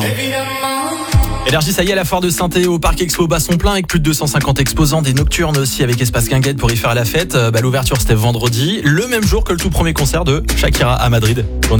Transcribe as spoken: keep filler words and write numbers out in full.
Énergie, ça y est, la foire de Saint-Théo au Parc Expo bat son plein avec plus de deux cent cinquante exposants, des nocturnes aussi avec Espace Guinguette pour y faire la fête. Bah, l'ouverture c'était vendredi, le même jour que le tout premier concert de Shakira à Madrid. On est